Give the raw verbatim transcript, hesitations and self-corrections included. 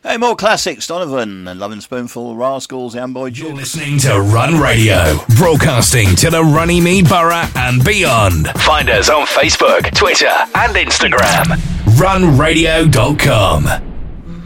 Hey, more classics, Donovan and Lovin' Spoonful, Rascals, Amboy Jude. You're listening to Run Radio, broadcasting to the Runnymede Borough and beyond. Find us on Facebook, Twitter and Instagram. run radio dot com.